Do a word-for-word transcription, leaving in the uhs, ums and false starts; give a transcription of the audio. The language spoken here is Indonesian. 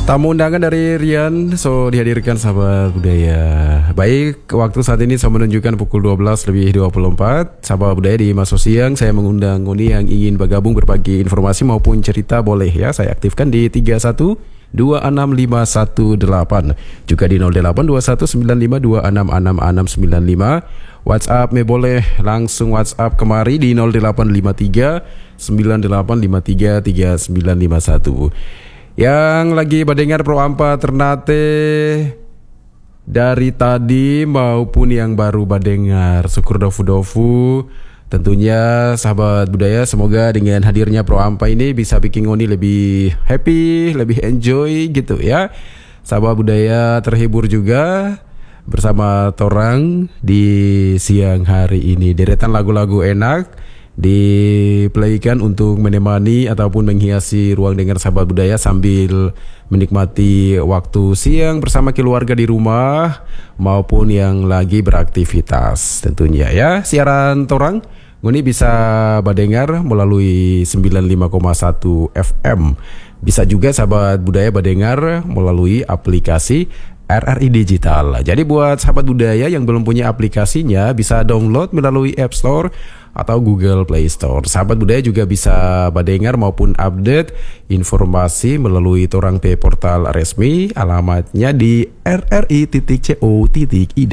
Tamu undangan dari Rian, so dihadirkan sahabat budaya. Baik, waktu saat ini saya menunjukkan pukul dua belas lebih dua puluh empat. Sahabat budaya di Maso Siang, saya mengundang Ngoni yang ingin bergabung berbagi informasi maupun cerita boleh ya. Saya aktifkan di tiga satu dua enam lima satu delapan, juga di nol delapan dua satu sembilan lima dua enam enam enam sembilan lima. WhatsApp me boleh langsung WhatsApp kemari di nol delapan lima tiga sembilan delapan lima tiga tiga sembilan lima satu. Yang lagi mendengar Pro Ampa Ternate dari tadi maupun yang baru mendengar Syukur Dofu Dofu, tentunya sahabat budaya, semoga dengan hadirnya Pro Ampa ini bisa bikin Ngoni lebih happy, lebih enjoy gitu ya. Sahabat budaya terhibur juga bersama Torang di siang hari ini. Deretan lagu-lagu enak diplaykan untuk menemani ataupun menghiasi ruang dengar sahabat budaya sambil menikmati waktu siang bersama keluarga di rumah maupun yang lagi beraktivitas tentunya ya. Siaran Torang Ngoni bisa mendengar melalui sembilan puluh lima koma satu F M. Bisa juga sahabat budaya mendengar melalui aplikasi R R I Digital. Jadi buat sahabat budaya yang belum punya aplikasinya, bisa download melalui App Store atau Google Play Store. Sahabat budaya juga bisa mendengar maupun update informasi melalui Torang P portal resmi, alamatnya di r r i titik co titik i d.